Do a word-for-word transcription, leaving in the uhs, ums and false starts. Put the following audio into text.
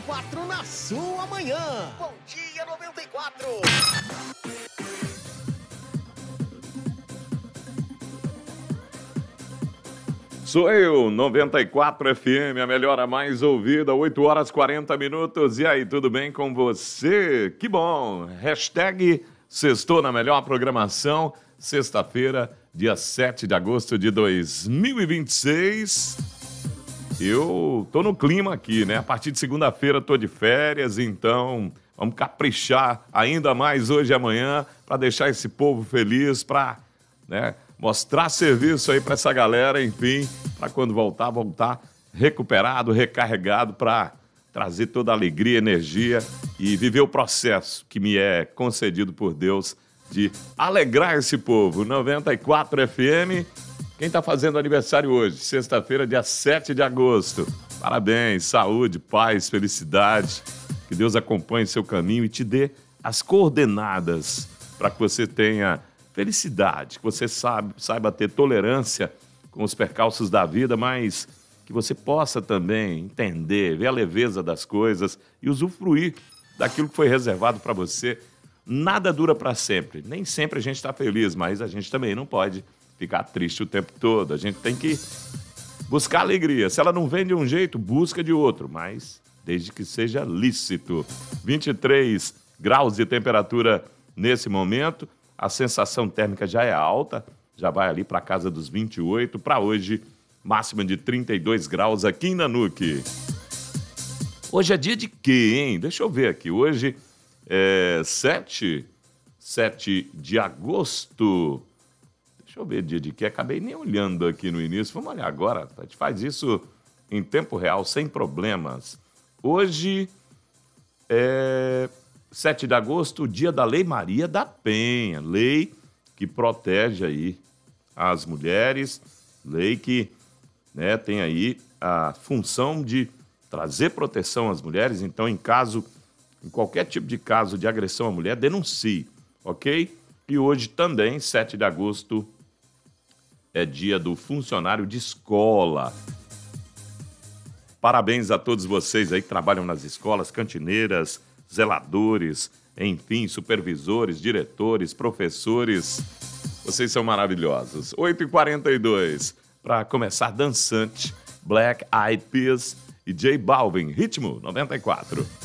quatro na sua manhã. Bom dia, noventa e quatro. Sou eu, noventa e quatro F M, a melhor, a mais ouvida, oito horas e quarenta minutos. E aí, tudo bem com você? Que bom! Hashtag Sextou na melhor programação, sexta-feira, dia sete de agosto de dois mil e vinte e seis. Eu tô no clima aqui, né? A partir de segunda-feira tô de férias, então vamos caprichar ainda mais hoje e amanhã para deixar esse povo feliz, para, né, mostrar serviço aí para essa galera, enfim, para quando voltar, voltar recuperado, recarregado, para trazer toda a alegria, energia e viver o processo que me é concedido por Deus de alegrar esse povo. noventa e quatro F M. Quem está fazendo aniversário hoje? Sexta-feira, dia sete de agosto. Parabéns, saúde, paz, felicidade. Que Deus acompanhe seu caminho e te dê as coordenadas para que você tenha felicidade, que você saiba, saiba ter tolerância com os percalços da vida, mas que você possa também entender, ver a leveza das coisas e usufruir daquilo que foi reservado para você. Nada dura para sempre. Nem sempre a gente está feliz, mas a gente também não pode ficar triste o tempo todo. A gente tem que buscar alegria. Se ela não vem de um jeito, busca de outro, mas desde que seja lícito. vinte e três graus de temperatura nesse momento. A sensação térmica já é alta, já vai ali para casa dos vinte e oito. Para hoje, máxima de trinta e dois graus aqui em Nanuque. Hoje é dia de quê, hein? Deixa eu ver aqui. Hoje é sete de agosto. Deixa eu ver dia de quê. Acabei nem olhando aqui no início. Vamos olhar agora. A gente faz isso em tempo real, sem problemas. Hoje é sete de agosto, dia da Lei Maria da Penha. Lei que protege aí as mulheres. Lei que, né, tem aí a função de trazer proteção às mulheres. Então, em caso, em qualquer tipo de caso de agressão à mulher, denuncie, ok? E hoje também, sete de agosto, é dia do funcionário de escola. Parabéns a todos vocês aí que trabalham nas escolas, cantineiras, zeladores, enfim, supervisores, diretores, professores. Vocês são maravilhosos. oito e quarenta e dois, para começar dançante, Black Eyed Peas e J Balvin, Ritmo noventa e quatro.